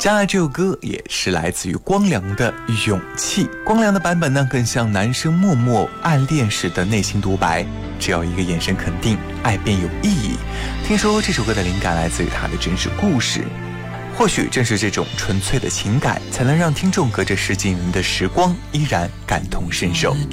接下来这首歌也是来自于光良的《勇气》。光良的版本呢，更像男生默默暗恋时的内心独白，只要一个眼神肯定，爱便有意义。听说这首歌的灵感来自于他的真实故事，或许正是这种纯粹的情感，才能让听众隔着10几年的时光依然感同身受。